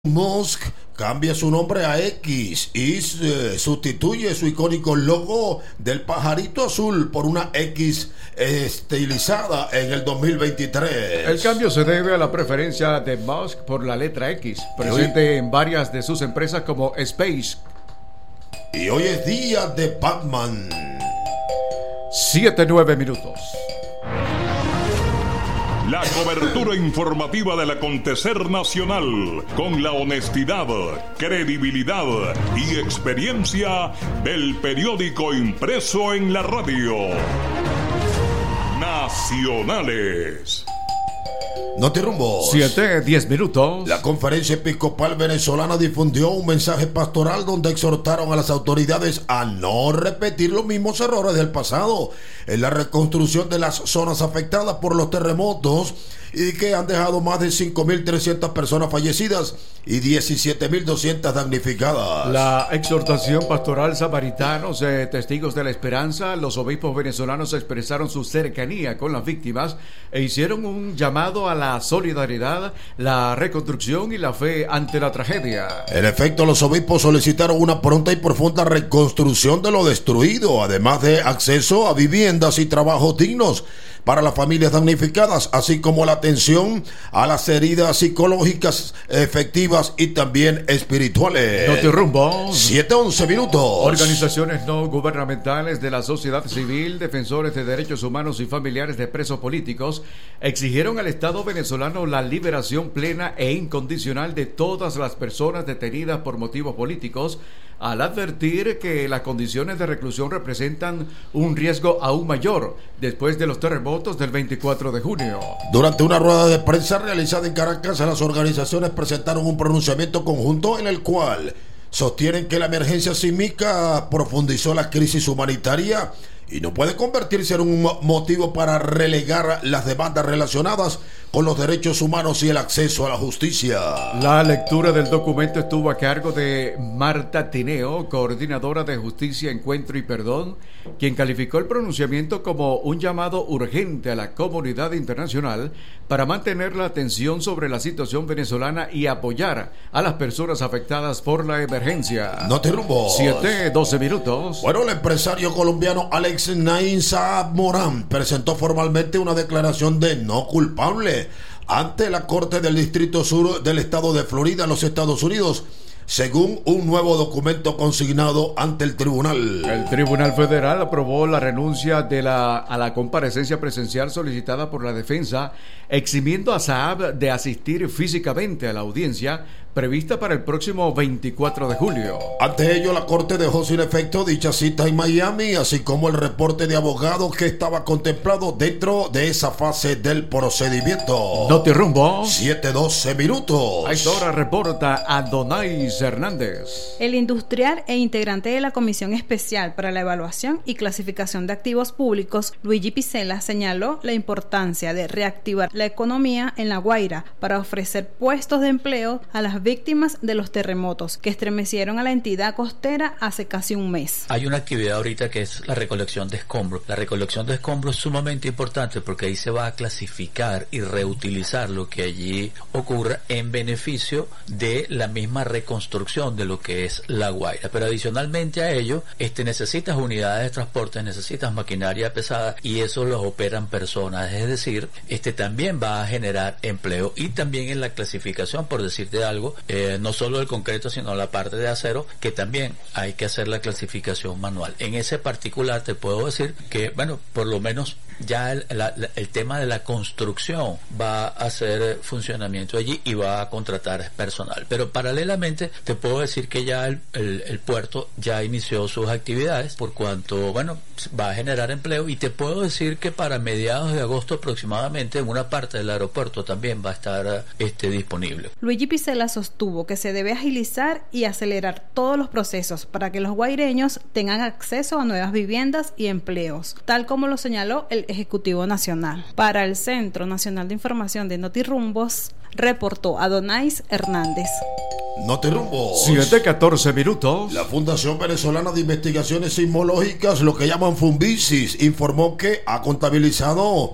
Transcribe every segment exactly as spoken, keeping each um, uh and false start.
Musk cambia su nombre a X y eh, sustituye su icónico logo del pajarito azul por una X estilizada en el dos mil veintitrés. El cambio se debe a la preferencia de Musk por la letra X, presente en varias de sus empresas como Space. Y hoy es día de Batman. Siete, nueve minutos. La cobertura informativa del acontecer nacional, con la honestidad, credibilidad y experiencia del periódico impreso en la radio. Nacionales. Notirumbo. Siete, diez minutos. La Conferencia Episcopal Venezolana difundió un mensaje pastoral donde exhortaron a las autoridades a no repetir los mismos errores del pasado en la reconstrucción de las zonas afectadas por los terremotos y que han dejado más de cinco mil trescientas personas fallecidas y diecisiete mil doscientas damnificadas. La exhortación pastoral samaritanos, eh, testigos de la esperanza, los obispos venezolanos expresaron su cercanía con las víctimas e hicieron un llamado a la solidaridad, la reconstrucción y la fe ante la tragedia. En efecto, los obispos solicitaron una pronta y profunda reconstrucción de lo destruido, además de acceso a viviendas y trabajos dignos para las familias damnificadas, así como la atención a las heridas psicológicas efectivas y también espirituales. Notirumbo. siete, once minutos. Organizaciones no gubernamentales de la sociedad civil, defensores de derechos humanos y familiares de presos políticos exigieron al Estado venezolano la liberación plena e incondicional de todas las personas detenidas por motivos políticos, al advertir que las condiciones de reclusión representan un riesgo aún mayor después de los terremotos del veinticuatro de junio. Durante una rueda de prensa realizada en Caracas, las organizaciones presentaron un pronunciamiento conjunto en el cual sostienen que la emergencia sísmica profundizó la crisis humanitaria y no puede convertirse en un motivo para relegar las demandas relacionadas con los derechos humanos y el acceso a la justicia. La lectura del documento estuvo a cargo de Marta Tineo, coordinadora de Justicia, Encuentro y Perdón, quien calificó el pronunciamiento como un llamado urgente a la comunidad internacional para mantener la atención sobre la situación venezolana y apoyar a las personas afectadas por la emergencia. Notirumbo. Siete, doce minutos. Bueno, el empresario colombiano Alex Nain Saab Morán presentó formalmente una declaración de no culpable ante la Corte del Distrito Sur del Estado de Florida en los Estados Unidos, según un nuevo documento consignado ante el tribunal. El Tribunal Federal aprobó la renuncia de la, a la comparecencia presencial solicitada por la defensa, eximiendo a Saab de asistir físicamente a la audiencia prevista para el próximo veinticuatro de julio. Ante ello, la Corte dejó sin efecto dicha cita en Miami, así como el reporte de abogados que estaba contemplado dentro de esa fase del procedimiento. Notirumbo. siete, doce minutos. A esta hora reporta Adonais Hernández. El industrial e integrante de la Comisión Especial para la Evaluación y Clasificación de Activos Públicos, Luigi Picela, señaló la importancia de reactivar la economía en La Guaira para ofrecer puestos de empleo a las víctimas de los terremotos que estremecieron a la entidad costera hace casi un mes. Hay una actividad ahorita que es la recolección de escombros. La recolección de escombros es sumamente importante porque ahí se va a clasificar y reutilizar lo que allí ocurra en beneficio de la misma reconstrucción de lo que es La Guaira. Pero adicionalmente a ello, este necesitas unidades de transporte, necesitas maquinaria pesada y eso los operan personas. Es decir, este también va a generar empleo y también en la clasificación, por decirte algo, Eh, no solo el concreto sino la parte de acero, que también hay que hacer la clasificación manual. En ese particular te puedo decir que, bueno, por lo menos ya el, la, el tema de la construcción va a hacer funcionamiento allí y va a contratar personal. Pero paralelamente te puedo decir que ya el, el, el puerto ya inició sus actividades, por cuanto, bueno, va a generar empleo, y te puedo decir que para mediados de agosto aproximadamente una parte del aeropuerto también va a estar este, disponible. Luigi Picela sostuvo que se debe agilizar y acelerar todos los procesos para que los guaireños tengan acceso a nuevas viviendas y empleos, tal como lo señaló el Ejecutivo Nacional. Para el Centro Nacional de Información de Notirumbos, reportó Adonais Hernández. Notirumbos. siete, catorce minutos. La Fundación Venezolana de Investigaciones Sismológicas, lo que llaman Funvisis, informó que ha contabilizado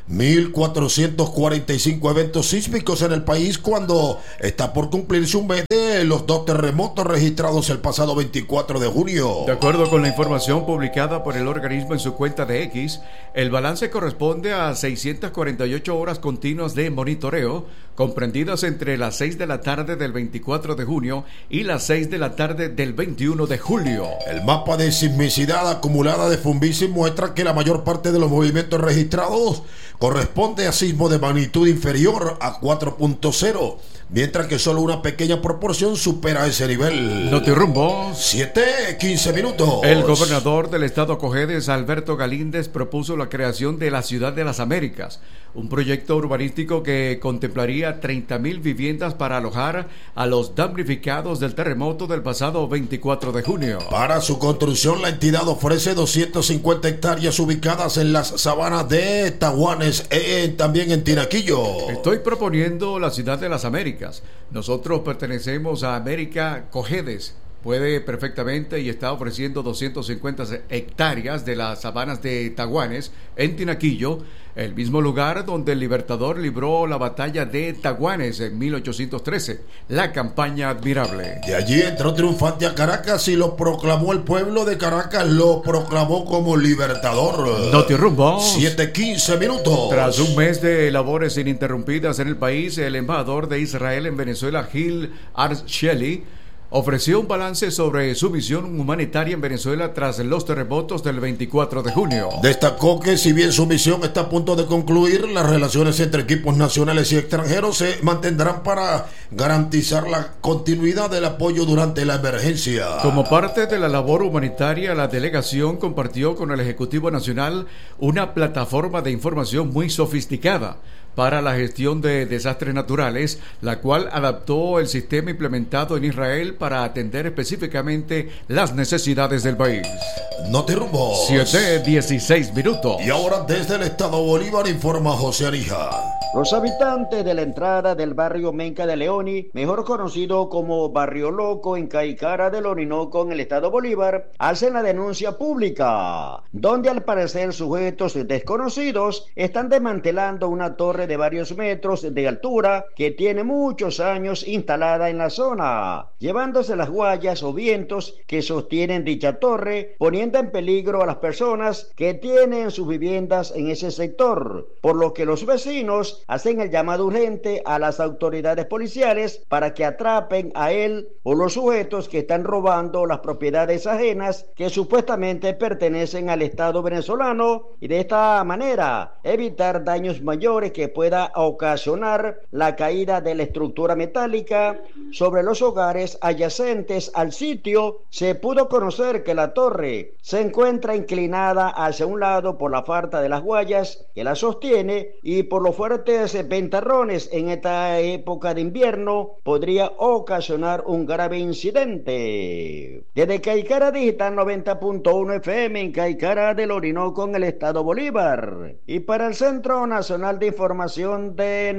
mil cuatrocientos cuarenta y cinco eventos sísmicos en el país cuando está por cumplirse un mes de los dos terremotos registrados el pasado veinticuatro de junio. De acuerdo con la información publicada por el organismo en su cuenta de X, el balance corresponde a seiscientas cuarenta y ocho horas continuas de monitoreo, comprendidas entre las seis de la tarde del veinticuatro de junio y las seis de la tarde del veintiuno de julio. El mapa de sismicidad acumulada de Funvisi muestra que la mayor parte de los movimientos registrados corresponde a sismo de magnitud inferior a cuatro punto cero, mientras que solo una pequeña proporción supera ese nivel. Notirumbo. siete, quince minutos. El gobernador del estado Cojedes, Alberto Galíndez, propuso la creación de la Ciudad de las Américas, un proyecto urbanístico que contemplaría treinta mil viviendas para alojar a los damnificados del terremoto del pasado veinticuatro de junio. Para su construcción, la entidad ofrece doscientas cincuenta hectáreas ubicadas en las sabanas de Taguanes, eh, también en Tinaquillo. Estoy proponiendo la Ciudad de las Américas. Nosotros pertenecemos a América Cojedes. Puede perfectamente y está ofreciendo doscientas cincuenta hectáreas de las sabanas de Taguanes en Tinaquillo, el mismo lugar donde el Libertador libró la batalla de Taguanes en mil ochocientos trece, la campaña admirable. De allí entró triunfante a Caracas y lo proclamó el pueblo de Caracas, lo proclamó como Libertador. Notirumbo. siete, quince minutos. Tras un mes de labores ininterrumpidas en el país, el embajador de Israel en Venezuela, Gil Arsheli, ofreció un balance sobre su misión humanitaria en Venezuela tras los terremotos del veinticuatro de junio. Destacó que si bien su misión está a punto de concluir, las relaciones entre equipos nacionales y extranjeros se mantendrán para garantizar la continuidad del apoyo durante la emergencia. Como parte de la labor humanitaria, la delegación compartió con el Ejecutivo Nacional una plataforma de información muy sofisticada para la gestión de desastres naturales, la cual adaptó el sistema implementado en Israel para atender específicamente las necesidades del país. Notirumbo. siete, dieciséis minutos. Y ahora desde el estado Bolívar informa José Arija. Los habitantes de la entrada del barrio Menca de Leoni, mejor conocido como Barrio Loco en Caicara del Orinoco en el estado Bolívar, hacen la denuncia pública, donde al parecer sujetos desconocidos están desmantelando una torre de varios metros de altura que tiene muchos años instalada en la zona, llevándose las guayas o vientos que sostienen dicha torre, poniendo en peligro a las personas que tienen sus viviendas en ese sector, por lo que los vecinos hacen el llamado urgente a las autoridades policiales para que atrapen a él o los sujetos que están robando las propiedades ajenas que supuestamente pertenecen al Estado venezolano y de esta manera evitar daños mayores que pueda ocasionar la caída de la estructura metálica sobre los hogares adyacentes al sitio. Se pudo conocer que la torre se encuentra inclinada hacia un lado por la falta de las guayas que la sostiene y por los fuertes ventarrones en esta época de invierno podría ocasionar un grave incidente. Desde Caicara Digital noventa punto uno F M en Caicara del Orinoco en el estado Bolívar y para el Centro Nacional de Información de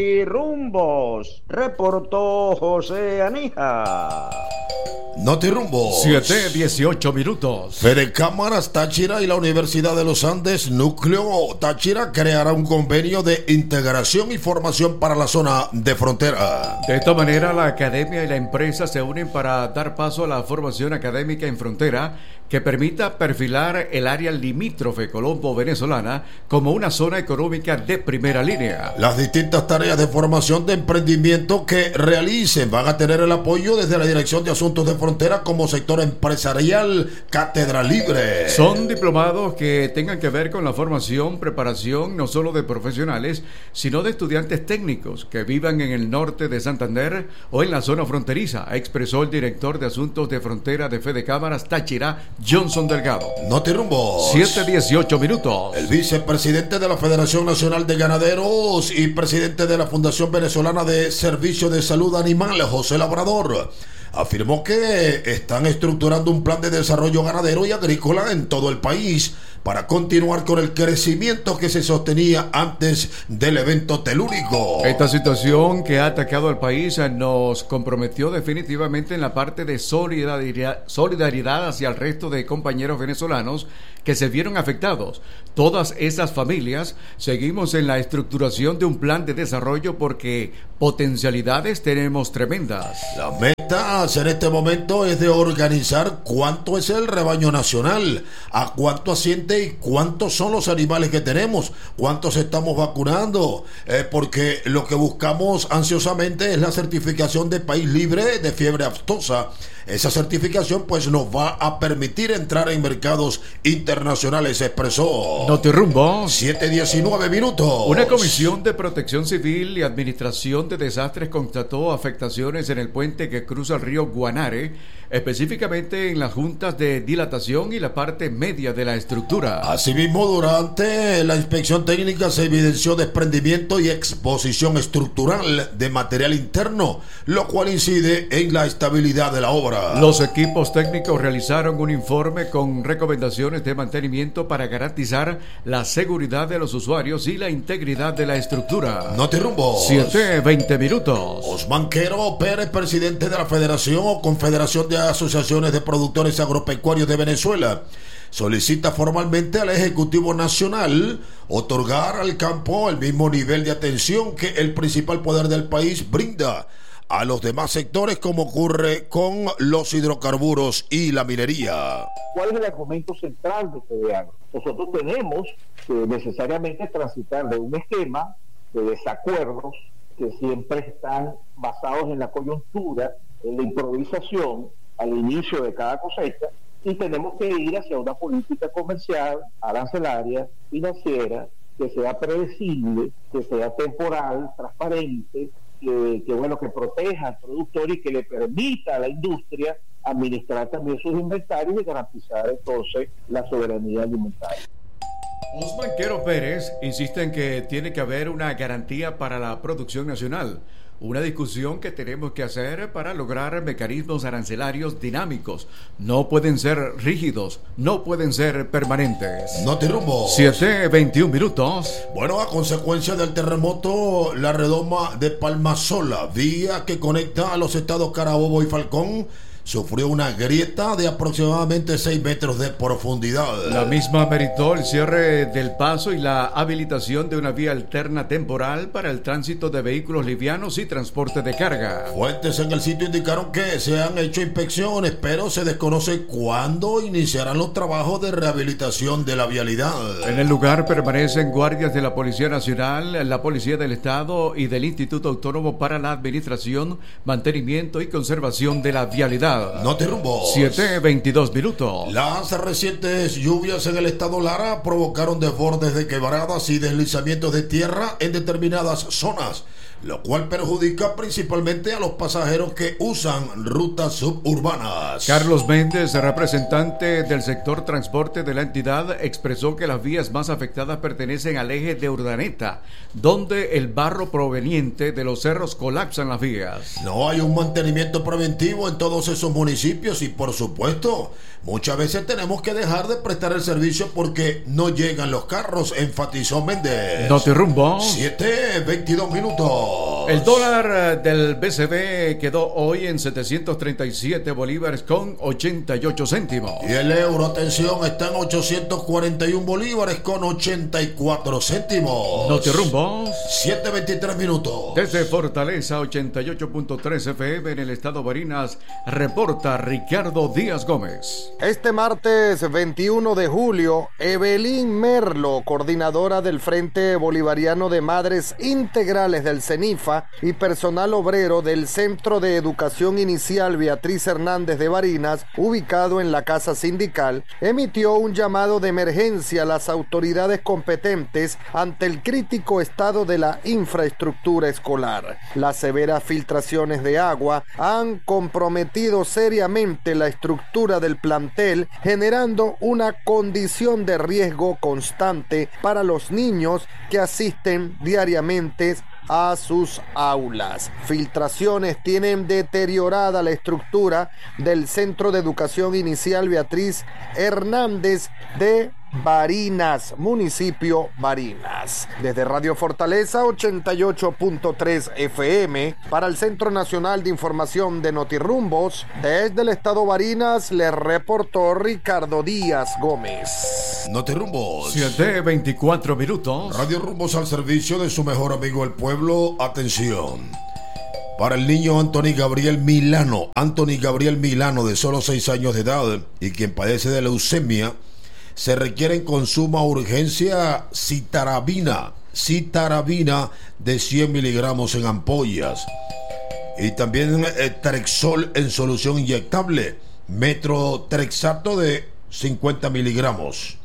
Notirumbos, reportó José Anija. Notirumbos. siete, dieciocho minutos. Fede Cámaras Táchira y la Universidad de los Andes, Núcleo Táchira, creará un convenio de integración y formación para la zona de frontera. De esta manera, la academia y la empresa se unen para dar paso a la formación académica en frontera que permita perfilar el área limítrofe colombo-venezolana como una zona económica de primera línea. Las distintas tareas de formación de emprendimiento que realicen van a tener el apoyo desde la Dirección de Asuntos de Frontera como sector empresarial Cátedra Libre. Son diplomados que tengan que ver con la formación, preparación no solo de profesionales, sino de estudiantes técnicos que vivan en el norte de Santander o en la zona fronteriza, expresó el director de Asuntos de Frontera de Fede Cámaras Táchira, Johnson Delgado. Notirumbos. siete, dieciocho minutos. El vicepresidente de la Federación Nacional de Ganaderos y presidente de la Fundación Venezolana de Servicio de Salud Animal, José Labrador, afirmó que están estructurando un plan de desarrollo ganadero y agrícola en todo el país para continuar con el crecimiento que se sostenía antes del evento telúrico. Esta situación que ha atacado al país nos comprometió definitivamente en la parte de solidaridad, solidaridad hacia el resto de compañeros venezolanos que se vieron afectados. Todas esas familias seguimos en la estructuración de un plan de desarrollo porque potencialidades tenemos tremendas. La meta en este momento es de organizar cuánto es el rebaño nacional, a cuánto asciende y cuántos son los animales que tenemos, cuántos estamos vacunando, eh, porque lo que buscamos ansiosamente es la certificación de país libre de fiebre aftosa. Esa certificación pues nos va a permitir entrar en mercados internacionales, expresó. Notirumbo. siete diecinueve minutos. Una comisión de protección civil y administración de desastres constató afectaciones en el puente que cruza el río Guanare, específicamente en las juntas de dilatación y la parte media de la estructura. Asimismo, durante la inspección técnica se evidenció desprendimiento y exposición estructural de material interno, lo cual incide en la estabilidad de la obra. Los equipos técnicos realizaron un informe con recomendaciones de mantenimiento para garantizar la seguridad de los usuarios y la integridad de la estructura. Notirumbo. siete veinte minutos. Osman Quero Pérez, presidente de la Federación o Confederación de Asociaciones de Productores Agropecuarios de Venezuela, solicita formalmente al Ejecutivo Nacional otorgar al campo el mismo nivel de atención que el principal poder del país brinda a los demás sectores, como ocurre con los hidrocarburos y la minería. ¿Cuál es el argumento central de FEDEAGRO? Nosotros tenemos que necesariamente transitar de un esquema de desacuerdos que siempre están basados en la coyuntura, en la improvisación al inicio de cada cosecha, y tenemos que ir hacia una política comercial, arancelaria, financiera, que sea predecible, que sea temporal, transparente, que, que bueno, que proteja al productor y que le permita a la industria administrar también sus inventarios y garantizar entonces la soberanía alimentaria. Osman Quero Pérez insiste en que tiene que haber una garantía para la producción nacional, una discusión que tenemos que hacer para lograr mecanismos arancelarios dinámicos. No pueden ser rígidos, no pueden ser permanentes. Notirumbo. siete veintiún minutos. Bueno, a consecuencia del terremoto, la redoma de Palmasola, vía que conecta a los estados Carabobo y Falcón, sufrió una grieta de aproximadamente seis metros de profundidad. La misma meritó el cierre del paso y la habilitación de una vía alterna temporal para el tránsito de vehículos livianos y transporte de carga. Fuentes en el sitio indicaron que se han hecho inspecciones, pero se desconoce cuándo iniciarán los trabajos de rehabilitación de la vialidad. En el lugar permanecen guardias de la Policía Nacional, la Policía del Estado y del Instituto Autónomo para la Administración, Mantenimiento y Conservación de la Vialidad. Notirumbo. siete veintidós minutos. Las recientes lluvias en el estado Lara provocaron desbordes de quebradas y deslizamientos de tierra en determinadas zonas, lo cual perjudica principalmente a los pasajeros que usan rutas suburbanas. Carlos Méndez, representante del sector transporte de la entidad, expresó que las vías más afectadas pertenecen al eje de Urdaneta, donde el barro proveniente de los cerros colapsan las vías. No hay un mantenimiento preventivo en todos esos municipios y, por supuesto, muchas veces tenemos que dejar de prestar el servicio porque no llegan los carros, enfatizó Méndez. Notirumbo. siete veintidós minutos. El dólar del B C B quedó hoy en setecientos treinta y siete bolívares con ochenta y ocho céntimos. Y el euro, atención, está en ochocientos cuarenta y uno bolívares con ochenta y cuatro céntimos. Notirumbo. siete veintitrés minutos. Desde Fortaleza ochenta y ocho punto tres F M en el estado Barinas, reporta Ricardo Díaz Gómez. Este martes veintiuno de julio, Evelyn Merlo, coordinadora del Frente Bolivariano de Madres Integrales del CENIFA y personal obrero del Centro de Educación Inicial Beatriz Hernández de Barinas, ubicado en la Casa Sindical, emitió un llamado de emergencia a las autoridades competentes ante el crítico estado de la infraestructura escolar. Las severas filtraciones de agua han comprometido seriamente la estructura del plantel, generando una condición de riesgo constante para los niños que asisten diariamente a sus aulas. Filtraciones tienen deteriorada la estructura del Centro de Educación Inicial Beatriz Hernández de Barinas, municipio Barinas. Desde Radio Fortaleza ochenta y ocho punto tres F M, para el Centro Nacional de Información de Notirrumbos, desde el estado Barinas, le reportó Ricardo Díaz Gómez. Notirrumbos. siete veinticuatro minutos. Radio Rumbos al servicio de su mejor amigo el pueblo. Atención. Para el niño Anthony Gabriel Milano, Anthony Gabriel Milano, de solo seis años de edad y quien padece de leucemia, se requiere en con suma urgencia citarabina, citarabina de cien miligramos en ampollas y también eh, Trexol en solución inyectable, metrotrexato de cincuenta miligramos.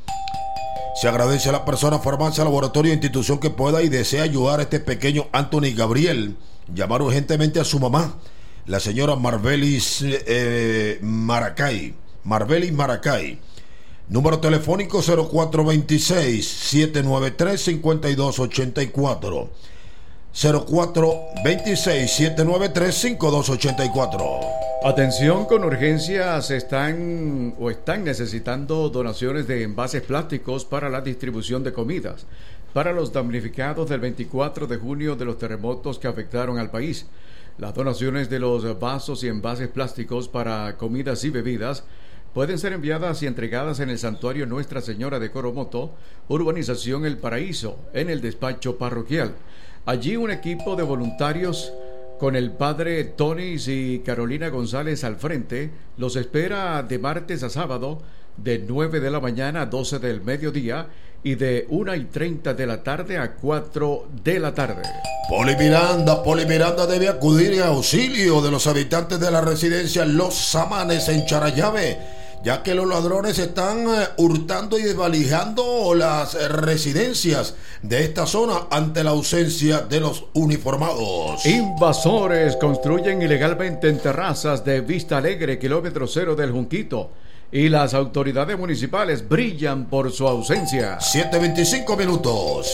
Se agradece a la persona, farmacia, laboratorio e institución que pueda y desea ayudar a este pequeño Anthony Gabriel. Llamar urgentemente a su mamá, la señora Marbelis eh, Maracay. Marbelis Maracay. Número telefónico cero cuatro dos seis, siete nueve tres, cinco dos ocho cuatro. cero cuatro dos seis, siete nueve tres, cinco dos ocho cuatro. Atención, con urgencia se están o están necesitando donaciones de envases plásticos para la distribución de comidas para los damnificados del veinticuatro de junio de los terremotos que afectaron al país. Las donaciones de los vasos y envases plásticos para comidas y bebidas pueden ser enviadas y entregadas en el Santuario Nuestra Señora de Coromoto, Urbanización El Paraíso, en el despacho parroquial. Allí un equipo de voluntarios con el padre Tony y Carolina González al frente los espera de martes a sábado de nueve de la mañana a doce del mediodía y de una y treinta de la tarde a cuatro de la tarde. Poli Miranda, Poli Miranda debe acudir en auxilio de los habitantes de la residencia Los Samanes en Charallave, ya que los ladrones están eh, hurtando y desvalijando las eh, residencias de esta zona ante la ausencia de los uniformados. Invasores construyen ilegalmente en terrazas de Vista Alegre, kilómetro cero del Junquito, y las autoridades municipales brillan por su ausencia. siete veinticinco minutos.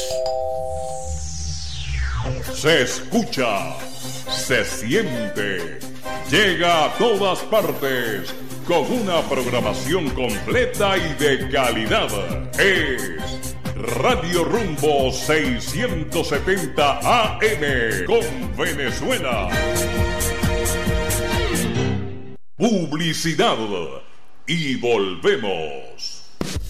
Se escucha, se siente, llega a todas partes con una programación completa y de calidad. Es Radio Rumbo seiscientos setenta A M con Venezuela. Publicidad y volvemos.